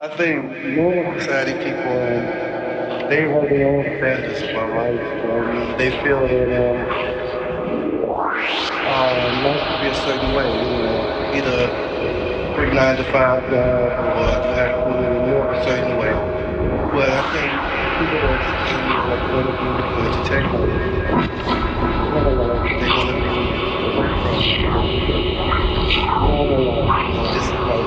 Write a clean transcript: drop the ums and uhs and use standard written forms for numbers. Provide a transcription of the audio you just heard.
I think normal society people, they have their own standards about life. They feel that life should be a certain way. Either work 9 to 5 job or you have to work a certain way. But I think people that like want to be entertainment, they want to be away from normal life. This is how